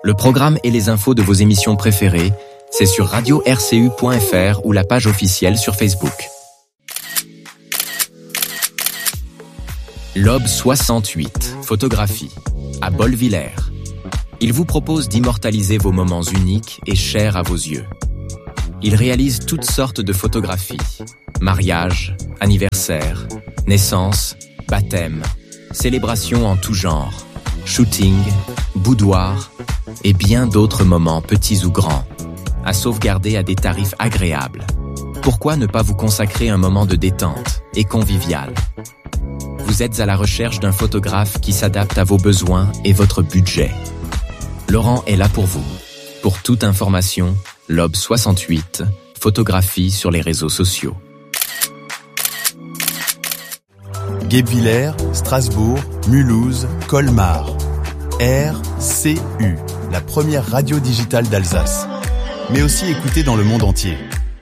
Le programme et les infos de vos émissions préférées, c'est sur radio-rcu.fr ou la page officielle sur Facebook. Lobe 68, photographie, à Bolvillers. Il vous propose d'immortaliser vos moments uniques et chers à vos yeux. Il réalise toutes sortes de photographies. Mariage, anniversaire, naissance, baptême, célébrations en tout genre, shooting, boudoir et bien d'autres moments petits ou grands, à sauvegarder à des tarifs agréables. Pourquoi ne pas vous consacrer un moment de détente et convivial? Vous êtes à la recherche d'un photographe qui s'adapte à vos besoins et votre budget. Laurent est là pour vous. Pour toute information, Lobe 68, photographie sur les réseaux sociaux. Guebwiller, Strasbourg, Mulhouse, Colmar. RCU, la première radio digitale d'Alsace. Mais aussi écoutée dans le monde entier.